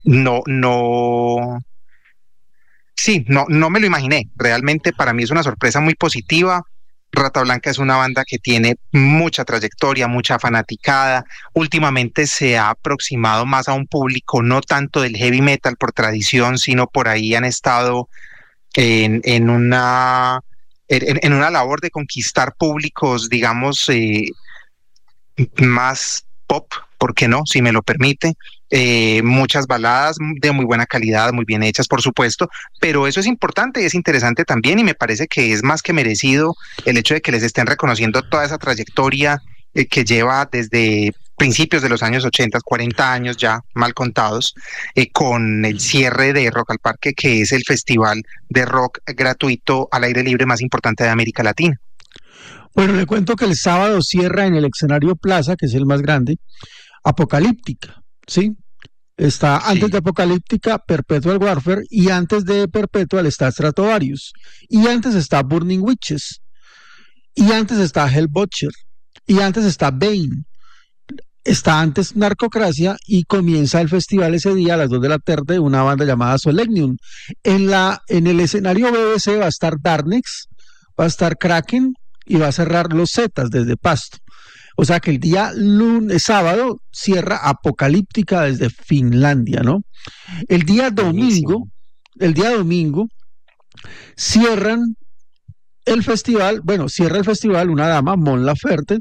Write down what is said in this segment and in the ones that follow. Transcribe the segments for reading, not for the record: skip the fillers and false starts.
no, no, sí, no me lo imaginé. Realmente para mí es una sorpresa muy positiva. Rata Blanca es una banda que tiene mucha trayectoria, mucha fanaticada. Últimamente se ha aproximado más a un público no tanto del heavy metal por tradición, sino por ahí han estado en en una labor de conquistar públicos, digamos, más pop, ¿por qué no? Si me lo permite. Muchas baladas de muy buena calidad, muy bien hechas, por supuesto, pero eso es importante y es interesante también y me parece que es más que merecido el hecho de que les estén reconociendo toda esa trayectoria que lleva desde principios de los años 80, 40 años ya mal contados, con el cierre de Rock al Parque, que es el festival de rock gratuito al aire libre más importante de América Latina. Bueno, le cuento que el sábado cierra en el escenario Plaza, que es el más grande, Apocalíptica, ¿sí? Está antes de Sí. Apocalíptica, Perpetual Warfare, y antes de Perpetual está Stratovarius, y antes está Burning Witches, y antes está Hellbutcher, y antes está Bane, está antes Narcocracia, y comienza el festival ese día a las 2 de la tarde, una banda llamada Solemnium. En el escenario BBC va a estar Darnex, va a estar Kraken, y va a cerrar los Zetas desde Pasto. O sea que el día lunes, sábado cierra Apocalíptica desde Finlandia, ¿no? El día domingo, Buenísimo. el día domingo cierran el festival, bueno, cierra el festival una dama, Mon Laferte,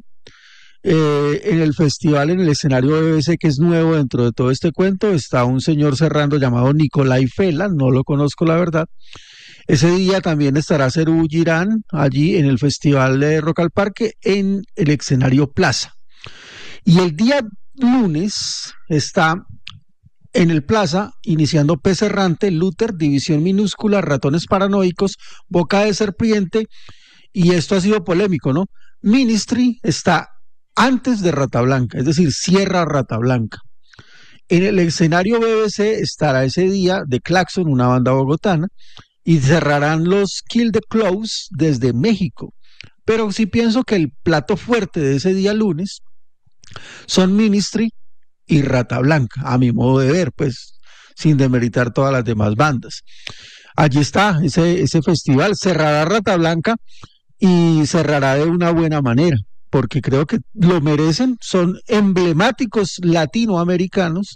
en el festival, en el escenario BBC, que es nuevo dentro de todo este cuento, está un señor cerrando llamado Nicolai Fela, no lo conozco la verdad. Ese día también estará Serú Girán allí en el Festival de Rock al Parque en el escenario Plaza. Y el día lunes está en el Plaza iniciando Pez Errante, Luther, División Minúscula, Ratones Paranoicos, Boca de Serpiente, y esto ha sido polémico, ¿no? Ministry está antes de Rata Blanca, es decir, cierra Rata Blanca. En el escenario BBC estará ese día de Claxon, una banda bogotana, y cerrarán los Kill the Close desde México. Pero sí pienso que el plato fuerte de ese día lunes son Ministry y Rata Blanca, a mi modo de ver, pues sin demeritar todas las demás bandas. Allí está ese festival, cerrará Rata Blanca y cerrará de una buena manera, porque creo que lo merecen, son emblemáticos latinoamericanos.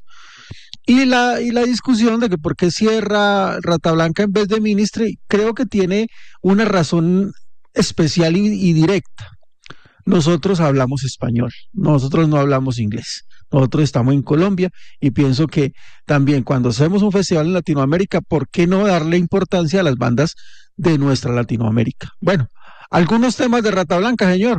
Y la discusión de que por qué cierra Rata Blanca en vez de Ministry, creo que tiene una razón especial y directa. Nosotros hablamos español, nosotros no hablamos inglés. Nosotros estamos en Colombia y pienso que también cuando hacemos un festival en Latinoamérica, ¿por qué no darle importancia a las bandas de nuestra Latinoamérica? Bueno, algunos temas de Rata Blanca, señor.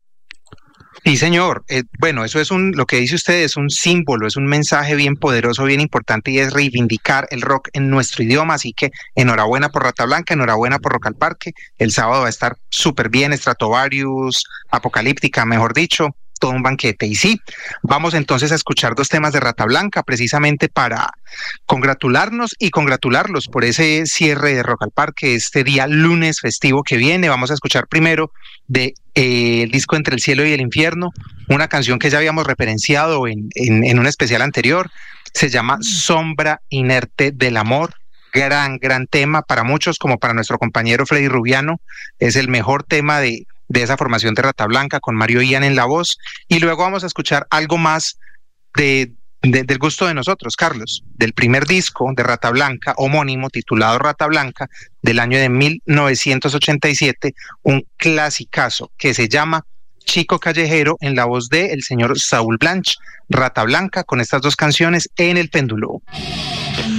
Sí, señor. Bueno, eso es lo que dice usted es un símbolo, es un mensaje bien poderoso, bien importante y es reivindicar el rock en nuestro idioma. Así que enhorabuena por Rata Blanca, enhorabuena por Rock al Parque. El sábado va a estar súper bien, Stratovarius, Apocalíptica, mejor dicho, todo un banquete. Y sí, vamos entonces a escuchar dos temas de Rata Blanca precisamente para congratularnos y congratularlos por ese cierre de Rock al Parque este día lunes festivo que viene. Vamos a escuchar primero de el disco Entre el cielo y el infierno, una canción que ya habíamos referenciado en un especial anterior, se llama Sombra inerte del amor, gran tema para muchos, como para nuestro compañero Freddy Rubiano, es el mejor tema de esa formación de Rata Blanca, con Mario Ian en la voz, y luego vamos a escuchar algo más del gusto de nosotros, Carlos, del primer disco de Rata Blanca, homónimo, titulado Rata Blanca, del año de 1987, un clasicazo que se llama Chico Callejero, en la voz de el señor Saúl Blanch. Rata Blanca con estas dos canciones en el péndulo.